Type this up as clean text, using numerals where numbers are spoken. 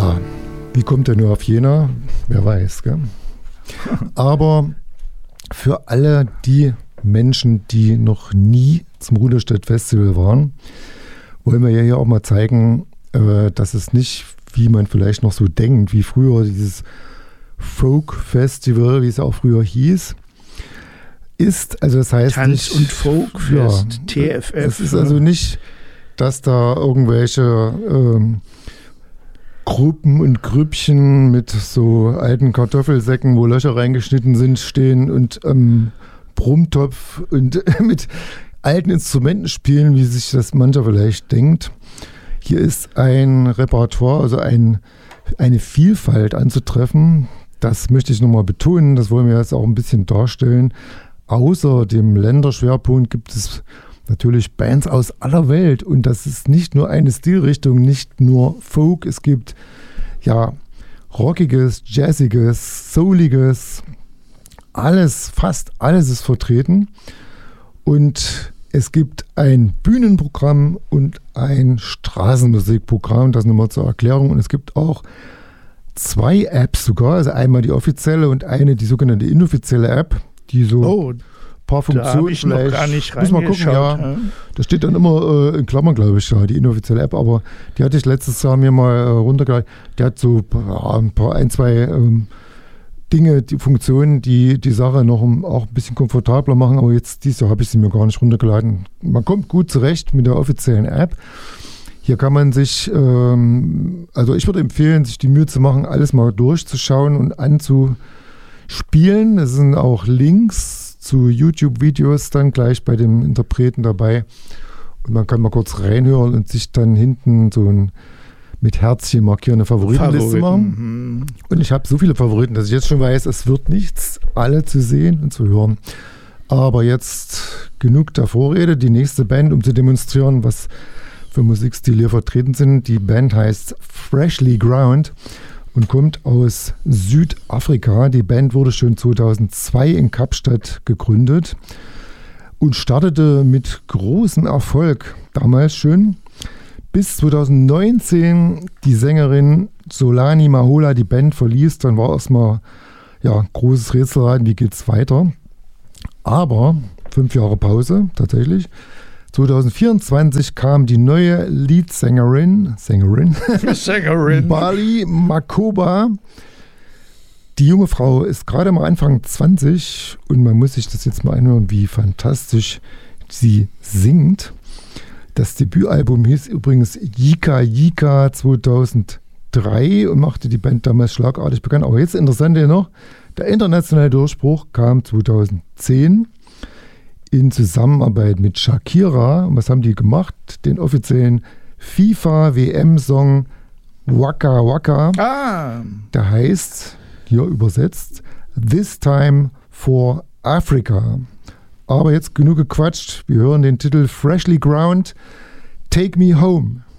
Ja, wie kommt er nur auf Jena? Wer weiß, gell? Aber für alle die Menschen, die noch nie zum Ruderstedt Festival waren, wollen wir ja hier auch mal zeigen, dass es nicht, wie man vielleicht noch so denkt, wie früher dieses Folk-Festival, wie es auch früher hieß, ist. Also das heißt Tanz- nicht, und Folkfest, TFF. Es ist also nicht, dass da irgendwelche Gruppen und Grüppchen mit so alten Kartoffelsäcken, wo Löcher reingeschnitten sind, stehen und Brummtopf und mit alten Instrumenten spielen, wie sich das mancher vielleicht denkt. Hier ist ein Repertoire, also eine Vielfalt anzutreffen. Das möchte ich nochmal betonen, das wollen wir jetzt auch ein bisschen darstellen. Außer dem Länderschwerpunkt gibt es natürlich Bands aus aller Welt und das ist nicht nur eine Stilrichtung, nicht nur Folk, es gibt ja Rockiges, Jazziges, Souliges, alles, fast alles ist vertreten und es gibt ein Bühnenprogramm und ein Straßenmusikprogramm, das nochmal zur Erklärung, und es gibt auch 2 Apps sogar, also einmal die offizielle und eine, die sogenannte inoffizielle App, die so ein paar Funktionen da habe ich noch gar nicht reingeschaut. Muss mal gucken, ja. Das steht dann immer in Klammern, glaube ich, ja, die inoffizielle App, aber die hatte ich letztes Jahr mir mal runtergeladen. Die hat so ein, zwei Dinge, die Funktionen, die die Sache noch auch ein bisschen komfortabler machen, aber jetzt dieses Jahr habe ich sie mir gar nicht runtergeladen. Man kommt gut zurecht mit der offiziellen App. Hier kann man sich, also ich würde empfehlen, sich die Mühe zu machen, alles mal durchzuschauen und anzuspielen. Es sind auch Links zu YouTube-Videos dann gleich bei dem Interpreten dabei. Und man kann mal kurz reinhören und sich dann hinten so ein mit Herzchen markierende Favoritenliste machen. Und ich habe so viele Favoriten, dass ich jetzt schon weiß, es wird nichts, alle zu sehen und zu hören. Aber jetzt genug der Vorrede. Die nächste Band, um zu demonstrieren, was für Musikstile hier vertreten sind. Die Band heißt Freshly Ground und kommt aus Südafrika. Die Band wurde schon 2002 in Kapstadt gegründet und startete mit großem Erfolg damals schon. Bis 2019 die Sängerin Solani Mahola die Band verließ. Dann war erstmal großes Rätselraten, wie geht's weiter. Aber 5 Jahre Pause tatsächlich. 2024 kam die neue Leadsängerin Bali Makoba. Die junge Frau ist gerade mal Anfang 20 und man muss sich das jetzt mal anhören, wie fantastisch sie singt. Das Debütalbum hieß übrigens Yika Yika 2003 und machte die Band damals schlagartig bekannt. Aber jetzt interessant ja noch, der internationale Durchbruch kam 2010 in Zusammenarbeit mit Shakira. Und was haben die gemacht? Den offiziellen FIFA-WM-Song Waka Waka. Der heißt, hier übersetzt, This Time for Africa. Aber jetzt genug gequatscht. Wir hören den Titel Freshly Ground, Take Me Home.